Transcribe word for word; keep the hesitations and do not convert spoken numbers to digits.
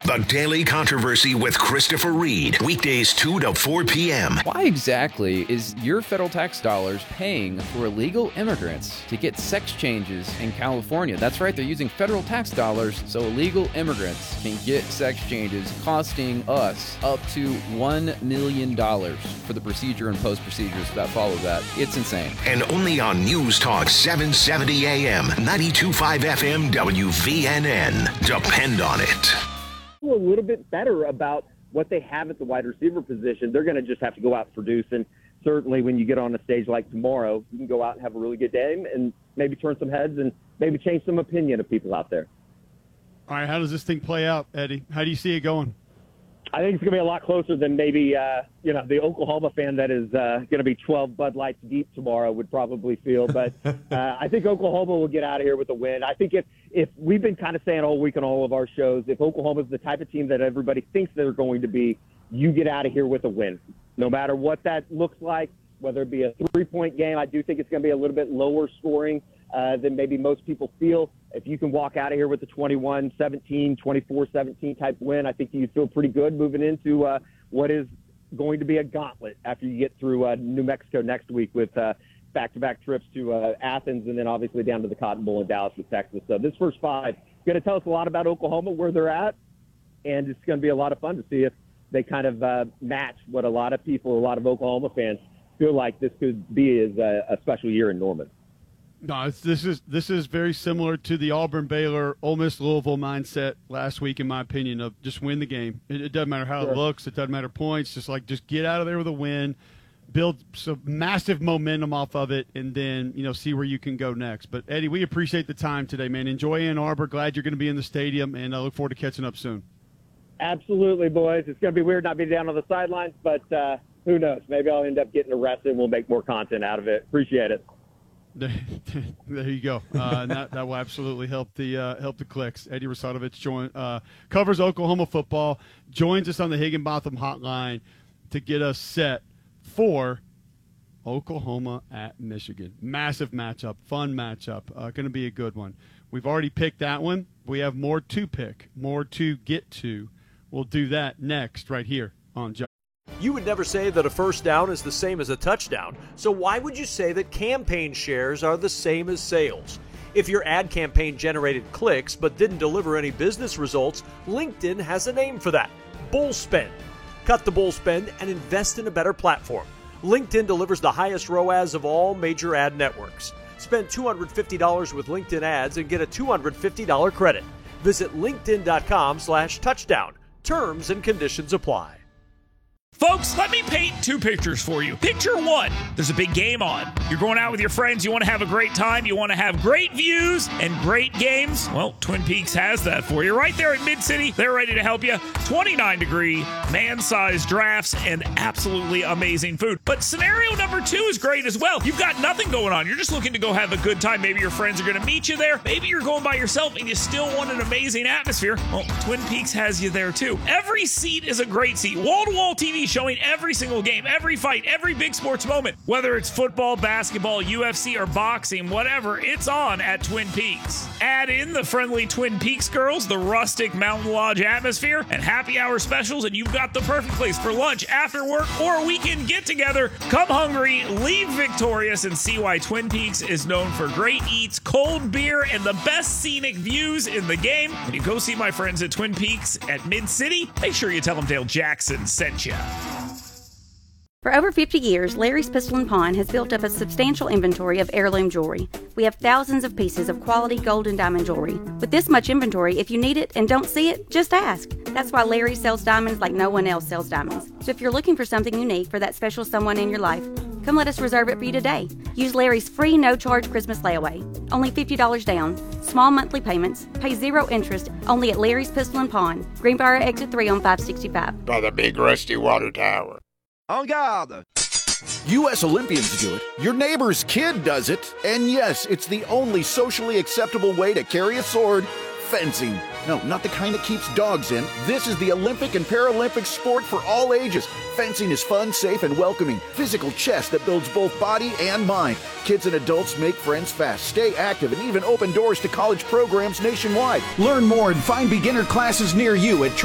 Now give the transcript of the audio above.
The Daily Controversy with Christopher Reed. Weekdays two to four p.m. Why exactly is your federal tax dollars paying for illegal immigrants to get sex changes in California? That's right, they're using federal tax dollars so illegal immigrants can get sex changes, costing us up to one million dollars for the procedure and post-procedures that follow that. It's insane. And only on News Talk seven seventy A M, ninety-two point five F M, W V N N. Depend on it. A little bit better about what they have at the wide receiver position. They're going to just have to go out and produce. And certainly when you get on a stage like tomorrow, you can go out and have a really good game and maybe turn some heads and maybe change some opinion of people out there. All right, how does this thing play out, Eddie? How do you see it going? I think it's going to be a lot closer than maybe, uh, you know, the Oklahoma fan that is uh, going to be twelve Bud Lights deep tomorrow would probably feel. But uh, I think Oklahoma will get out of here with a win. I think if, if we've been kind of saying all week on all of our shows, if Oklahoma's the type of team that everybody thinks they're going to be, you get out of here with a win. No matter what that looks like, whether it be a three-point game, I do think it's going to be a little bit lower scoring uh, than maybe most people feel. If you can walk out of here with a twenty-one seventeen, twenty-four seventeen type win, I think you feel pretty good moving into uh, what is going to be a gauntlet after you get through uh, New Mexico next week with uh, back-to-back trips to uh, Athens and then obviously down to the Cotton Bowl in Dallas with Texas. So this first five is going to tell us a lot about Oklahoma, where they're at, and it's going to be a lot of fun to see if they kind of uh, match what a lot of people, a lot of Oklahoma fans feel like this could be as a, a special year in Norman. No, it's, this is this is very similar to the Auburn, Baylor, Ole Miss, Louisville mindset last week, in my opinion, of just win the game. It, it doesn't matter how Sure. it looks. It doesn't matter points. Just like just get out of there with a win, build some massive momentum off of it, and then, you know, see where you can go next. But, Eddie, we appreciate the time today, man. Enjoy Ann Arbor. Glad you're going to be in the stadium, and I look forward to catching up soon. Absolutely, boys. It's going to be weird not being down on the sidelines, but uh, who knows? Maybe I'll end up getting arrested and we'll make more content out of it. Appreciate it. There you go. Uh, and that, that will absolutely help the uh, help the clicks. Eddie Rasadovich join, uh, covers Oklahoma football, joins us on the Higginbotham hotline to get us set for Oklahoma at Michigan. Massive matchup, fun matchup, uh, going to be a good one. We've already picked that one. We have more to pick, more to get to. We'll do that next right here on Judge. You would never say that a first down is the same as a touchdown, so why would you say that campaign shares are the same as sales? If your ad campaign generated clicks but didn't deliver any business results, LinkedIn has a name for that: bull spend. Cut the bull spend and invest in a better platform. LinkedIn delivers the highest R O A S of all major ad networks. Spend two hundred fifty dollars with LinkedIn ads and get a two hundred fifty dollars credit. Visit linkedin.com slash touchdown. Terms and conditions apply. Folks, let me paint two pictures for you. Picture one, there's a big game on. You're going out with your friends, you want to have a great time, you want to have great views and great games. Well, Twin Peaks has that for you. Right there in Mid-City, they're ready to help you. twenty-nine degree, man-sized drafts, and absolutely amazing food. But scenario number two is great as well. You've got nothing going on. You're just looking to go have a good time. Maybe your friends are going to meet you there. Maybe you're going by yourself and you still want an amazing atmosphere. Well, Twin Peaks has you there too. Every seat is a great seat. Wall-to-wall T V showing every single game, every fight, every big sports moment. Whether it's football, basketball, U F C, or boxing, whatever, it's on at Twin Peaks. Add in the friendly Twin Peaks girls, the rustic Mountain Lodge atmosphere, and happy hour specials, and you've got the perfect place for lunch, after work, or a weekend get-together. Come hungry, leave victorious, and see why Twin Peaks is known for great eats, cold beer, and the best scenic views in the game. When you go see my friends at Twin Peaks at Mid-City, make sure you tell them Dale Jackson sent you. For over fifty years, Larry's Pistol and Pawn has built up a substantial inventory of heirloom jewelry. We have thousands of pieces of quality gold and diamond jewelry. With this much inventory, if you need it and don't see it, just ask. That's why Larry sells diamonds like no one else sells diamonds. So if you're looking for something unique for that special someone in your life, come let us reserve it for you today. Use Larry's free no-charge Christmas layaway. Only fifty dollars down. Small monthly payments. Pay zero interest. Only at Larry's Pistol and Pawn. Greenbrier Exit three on five sixty-five. By the big rusty water tower. En garde! U S Olympians do it, your neighbor's kid does it, and yes, it's the only socially acceptable way to carry a sword: fencing. No, not the kind that keeps dogs in. This is the Olympic and Paralympic sport for all ages. Fencing is fun, safe, and welcoming. Physical chess that builds both body and mind. Kids and adults make friends fast, stay active, and even open doors to college programs nationwide. Learn more and find beginner classes near you at